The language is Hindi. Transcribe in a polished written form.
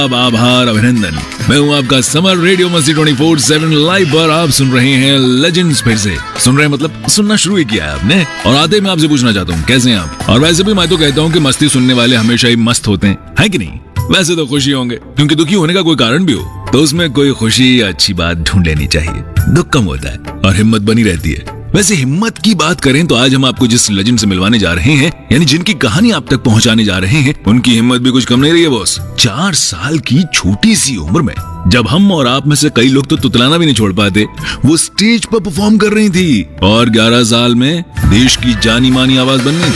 अब आभार अभिनंदन। मैं हूँ आपका समर रेडियो मस्ती 24/7 लाइव पर। आप सुन रहे हैं लेजेंड्स। फिर से सुन रहे हैं मतलब सुनना शुरू ही किया है आपने। और आते मैं आपसे पूछना चाहता हूँ कैसे हैं आप। और वैसे भी मैं तो कहता हूँ कि मस्ती सुनने वाले हमेशा ही मस्त होते हैं, है कि नहीं। वैसे तो खुशी होंगे क्योंकि दुखी होने का कोई कारण भी हो तो उसमें कोई खुशी या अच्छी बात ढूंढ लेनी चाहिए। दुख कम होता है और हिम्मत बनी रहती है। वैसे हिम्मत की बात करें तो आज हम आपको जिस लेजेंड से मिलवाने जा रहे हैं, यानी जिनकी कहानी आप तक पहुंचाने जा रहे हैं, उनकी हिम्मत भी कुछ कम नहीं रही है बॉस। 4 साल की छोटी सी उम्र में जब हम और आप में से कई लोग तो तुतलाना भी नहीं छोड़ पाते, वो स्टेज पर परफॉर्म कर रही थी और 11 साल में देश की जानी मानी आवाज बन गई।